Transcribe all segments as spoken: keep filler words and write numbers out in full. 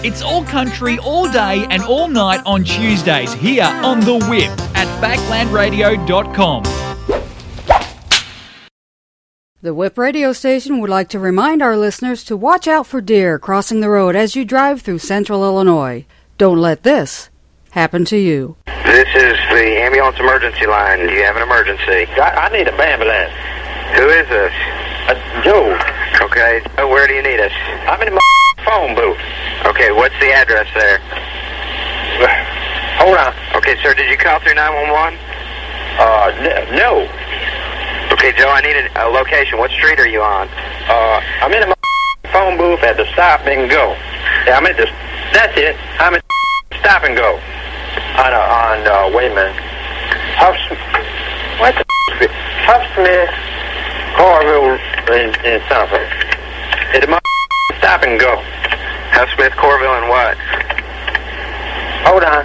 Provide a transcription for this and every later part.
It's all country, all day and all night on Tuesdays here on The Whip at backland radio dot com. The Whip radio station would like to remind our listeners to watch out for deer crossing the road as you drive through central Illinois. Don't let this happen to you. This is the ambulance emergency line. Do you have an emergency? I, I need a ambulance. Who is this? Uh, Joe. Okay, so where do you need us? I'm in my phone booth. Okay, what's the address there? Hold on. Okay, sir, did you call through nine one one? Uh, n- no. Okay, Joe, I need a, a location. What street are you on? Uh, I'm in my phone booth at the Stop and Go. Yeah, I'm at the, that's it. I'm at Stop and Go. On, uh, on, uh, wait a minute. Huff, what the Huff Smith, Corville, and, and something. It's my Stop and Go. Huff Smith, Corville, and what? Hold on.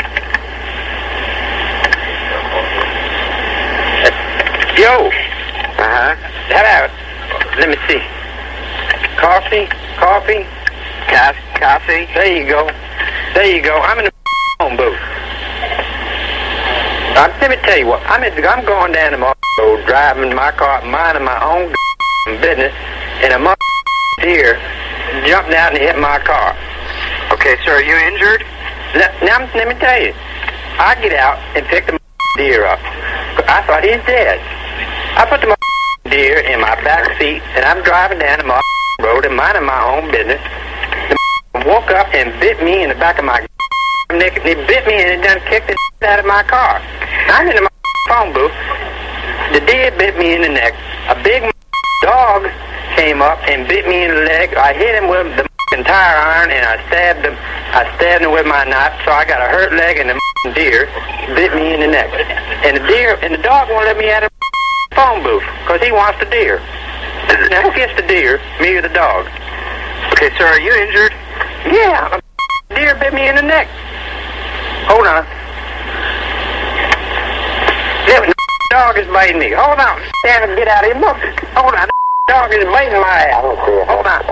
Yo. Uh-huh. How about, let me see. Coffee, coffee. Cass, Cassie? There you go. There you go. I'm in the phone booth. Uh, let me tell you what. I'm, in, I'm going down to my road, driving my car, minding my own business, and a mother deer jumped out and hit my car. Okay, sir, are you injured? Now, now, let me tell you. I get out and pick the deer up. I thought he's dead. I put the deer in my back seat, and I'm driving down the road and minding my own business. The woke up and bit me in the back of my neck. He bit me and it done kicked the out of my car. I'm in the phone booth. The deer bit me in the neck. A big dog came up and bit me in the leg. I hit him with the tire iron and I stabbed him. I stabbed him with my knife, so I got a hurt leg, and the deer bit me in the neck. And the deer and the dog won't let me out of the phone booth because he wants the deer. Now who gets the deer? Me or the dog? Okay, sir, are you injured? Yeah, a deer bit me in the neck. Hold on. Yeah, the dog is biting me. Hold on. Stand and get out of here. Look. Hold on. The dog is biting my ass. Hold on.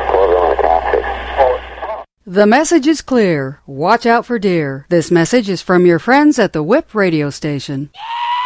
The message is clear. Watch out for deer. This message is from your friends at the Whip radio station.